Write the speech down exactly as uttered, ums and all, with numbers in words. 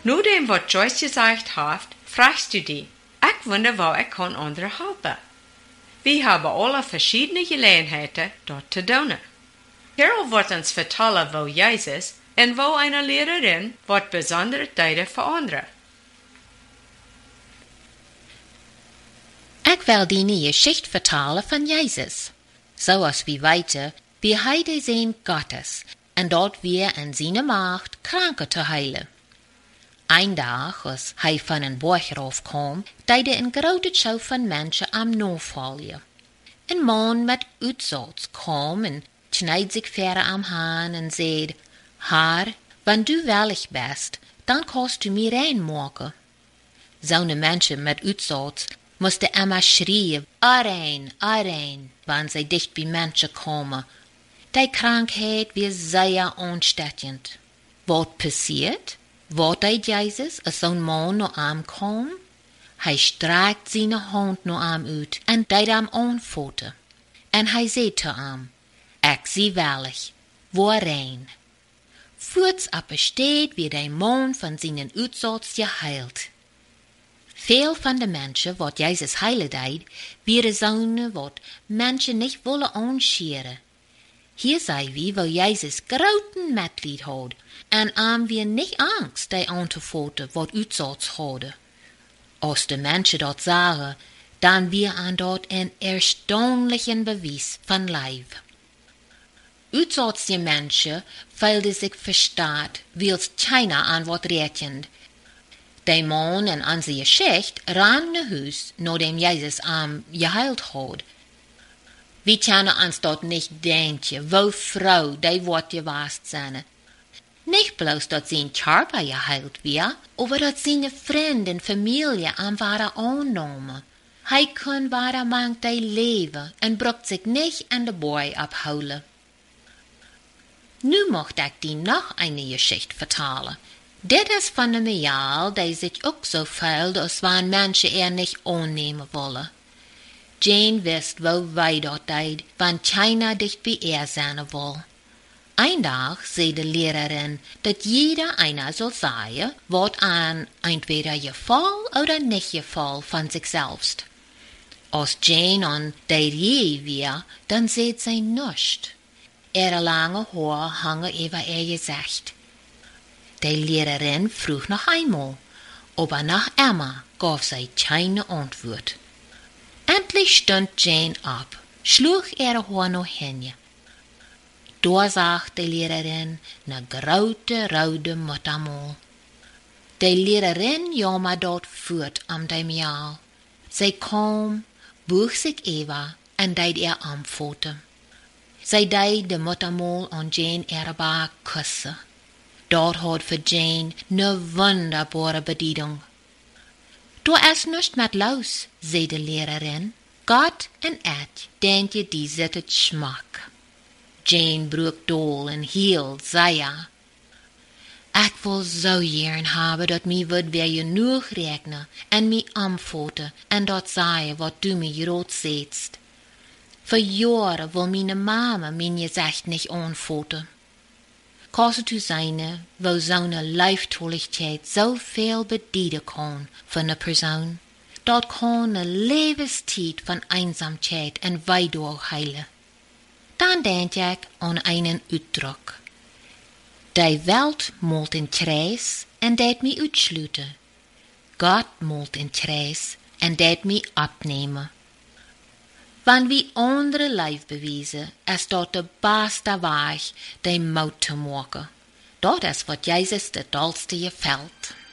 Nu dem, wat Joyce gesagt hat, fragst du die. Ich wonder, wo ich kann andere helfen. Wir haben alle verschiedene Gelegenheiten, dort zu doen. Carol wird uns vertellen, wo Jesus en wo eine Lehrerin wat besondere Tijden für andere. Ich will die eine Geschichte vertellen von Jesus. Zoals wir weten, wie hij de Zoon Gottes en dort wir in seine Macht Kranke te heilen. Ein Dag, als hij van een borg afkwam, deed een grote schouw van mensen am navolgen. Een man met uitzorts kwam en schneid zich verder am haan en zei, Haar, wanneer du wellig bist, dan kannst du mir reinmaken. Zo'n mensen met uitzorts moesten immer schreien, arein, arein, wanneer zij dicht bij mensen komen. Die krankheid weer zeer aansteckend. Wat passiert? Wat deed Jezus als zo'n man naar hem kwam? Hij streckt zijn hand naar hem uit en deed hem aanvatten. En hij zei te hem, ik zie wellig, waar rein. Voorts besteed weer de man van zijn uitzorts geheild. Veel van de mensen wat Jezus heilen deed, waren zonen wat mensen niet willen aanscheren. Hier zei wie, wo Jezus groten metlied had, en aan wie niet angst die aan te vatten wat uitzorts hadden. Als de mensen dat zagen, dan weer aan dat een erstaunlichen bewijs van lijf. Uitzortsje mensen veilden zich verstaat, wils China aan wat rekend. De man en onze geschicht ran naar huis, nadat Jezus hem geheild had. We kunnen ons dat niet denken, wo vrouw die wordt gewaast zijn. Niet bloos dat zijn Körper geheild weer, aber dat zijn vrienden en familie hem waren aannemen. Hij kon waar mank die leven en brukt zich niet aan de boy abhouden. Nu mocht ik die nog een geschichte vertellen. Dit is van de Mejal, die zich ook zo vuilt als wanneer mensen er niet aannemen willen. Jane wist wo wij dat deed, wanneer China dicht bij er zijn wil. Een dag zei de lerarin dat jeder einer zal zeggen wat aan entweder geval oder niet geval van zichzelf. Als Jane aan de je weer, dan zei zij niets. Ihre lange Haare hangen über ihr Gesicht. Die Lehrerin vroeg noch einmal, aber nach Emma gab sie keine Antwort. Endlich stund Jane ab, schlug ihre Haare noch hin. Da zag die Lehrerin ne grote rode Muttermal. Die Lehrerin jammer dort voort am dem Jahr. Zij kwam, boog zich Eva en deed ihr aanvatten. Zij deed de Muttermal aan Jane erbaar kussen. Dat had voor Jane ne wunderbare bedienung. Du is nicht met los, zei de lerarin. Gott en et, denk je die zit het smak. Jane broek dol en heel, zei ja. Ik wil zo jaren hebben dat mij wordt weer genoeg rekenen en mij aanvatten en dat zeggen wat du mij rood zetst. Voor jaren wil mijn mama mijn gezicht niet aanvatten. Kasse tu zijn, wo zo'n lijftolligheid zoveel bedienen kan van een persoon, dat kan een levenstijd van eenzaamheid en weidoor heilen. Dan denk ik aan een uitdruk. Die Welt moet in kreis en dat mij uitsluiten. God moet in kreis en dat mij opnemen. Wanneer we andere lijf bewijzen, is dat de beste weg die mout te maken. Dat is wat Jezus de dolste gefällt.